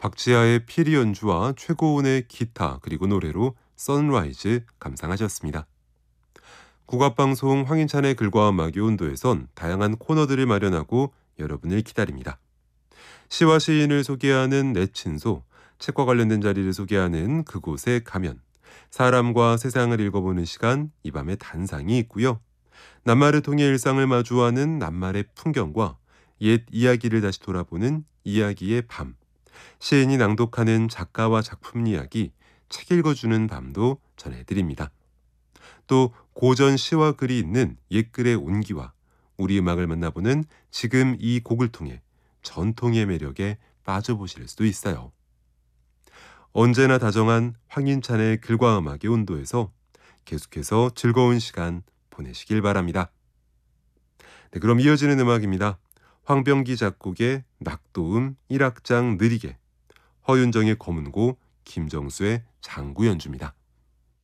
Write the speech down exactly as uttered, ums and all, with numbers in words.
박지하의 피리 연주와 최고온의 기타 그리고 노래로 선라이즈 감상하셨습니다. 국악방송 황인찬의 글과 음악의 온도에선 다양한 코너들을 마련하고 여러분을 기다립니다. 시와 시인을 소개하는 내친소, 책과 관련된 자리를 소개하는 그곳에 가면, 사람과 세상을 읽어보는 시간 이 밤의 단상이 있고요. 낱말을 통해 일상을 마주하는 낱말의 풍경과 옛 이야기를 다시 돌아보는 이야기의 밤, 시인이 낭독하는 작가와 작품 이야기, 책 읽어주는 밤도 전해드립니다. 또 고전 시와 글이 있는 옛글의 온기와 우리 음악을 만나보는 지금 이 곡을 통해 전통의 매력에 빠져보실 수도 있어요. 언제나 다정한 황인찬의 글과 음악의 온도에서 계속해서 즐거운 시간 보내시길 바랍니다. 네, 그럼 이어지는 음악입니다. 황병기 작곡의 낙도음 일 악장 느리게, 허윤정의 검은고, 김정수의 장구 연주입니다.